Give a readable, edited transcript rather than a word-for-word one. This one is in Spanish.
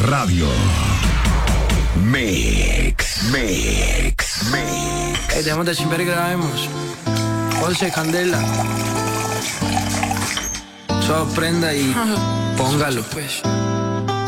Radio. Mix. Dejemos de chimper y grabemos. Once Candela. Sorprenda y póngalo.